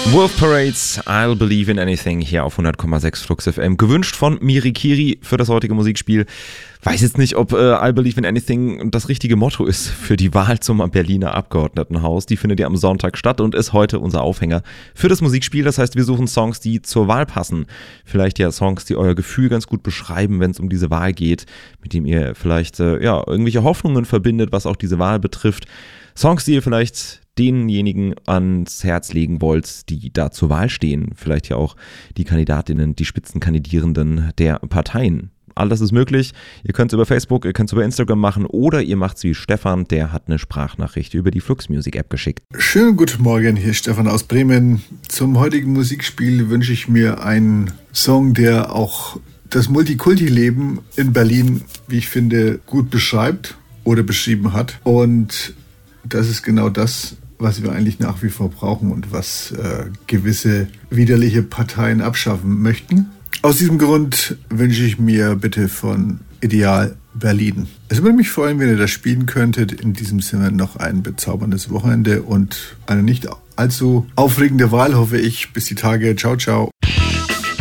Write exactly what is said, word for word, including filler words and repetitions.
Wolf Parades, I'll Believe in Anything hier auf hundert Komma sechs Flux F M. Gewünscht von Miri Kiri für das heutige Musikspiel. Weiß jetzt nicht, ob äh, I'll Believe in Anything das richtige Motto ist für die Wahl zum Berliner Abgeordnetenhaus. Die findet ja am Sonntag statt und ist heute unser Aufhänger für das Musikspiel. Das heißt, wir suchen Songs, die zur Wahl passen. Vielleicht ja Songs, die euer Gefühl ganz gut beschreiben, wenn es um diese Wahl geht, mit dem ihr vielleicht äh, ja irgendwelche Hoffnungen verbindet, was auch diese Wahl betrifft. Songs, die ihr vielleicht denjenigen ans Herz legen wollt, die da zur Wahl stehen. Vielleicht ja auch die Kandidatinnen, die Spitzenkandidierenden der Parteien. All das ist möglich. Ihr könnt es über Facebook, ihr könnt es über Instagram machen oder ihr macht es wie Stefan, der hat eine Sprachnachricht über die Flux Music App geschickt. Schönen guten Morgen, hier ist Stefan aus Bremen. Zum heutigen Musikspiel wünsche ich mir einen Song, der auch das Multikulti-Leben in Berlin, wie ich finde, gut beschreibt oder beschrieben hat. Und das ist genau das, was wir eigentlich nach wie vor brauchen und was äh, gewisse widerliche Parteien abschaffen möchten. Aus diesem Grund wünsche ich mir bitte von Ideal Berlin. Es würde mich freuen, wenn ihr das spielen könntet. In diesem Sinne noch ein bezauberndes Wochenende und eine nicht allzu aufregende Wahl, hoffe ich. Bis die Tage. Ciao, ciao.